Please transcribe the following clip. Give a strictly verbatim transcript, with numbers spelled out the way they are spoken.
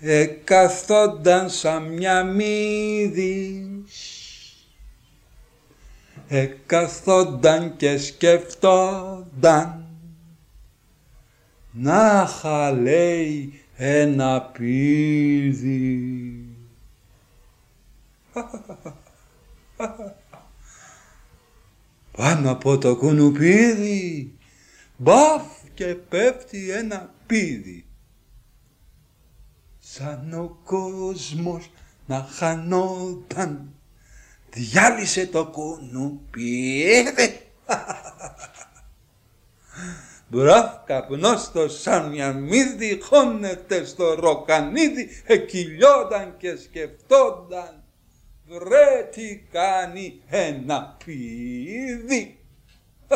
εκαθόνταν σαν μια μύδη, εκαθόνταν και σκεφτόνταν να χαλέει ένα πίδι. Πάνω από το κουνουπίδι, μπαφ και πέφτει ένα πίδι. Σαν ο κόσμος να χανόταν, διάλυσε το κουνουπίδι. Μπράβ, καπνόστος σαν μια μύδη, χώνεται στο ροκανίδι, εκυλιόταν και σκεφτόνταν, βρε τι κάνει ένα πίδι.